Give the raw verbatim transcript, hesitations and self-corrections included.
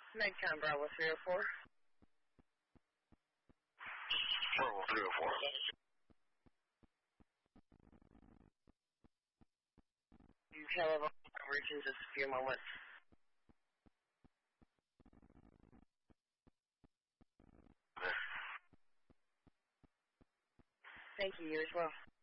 Medcom Bravo three oh four. Bravo three oh four. You have coverage in just a few moments. Okay. Thank you, you as well.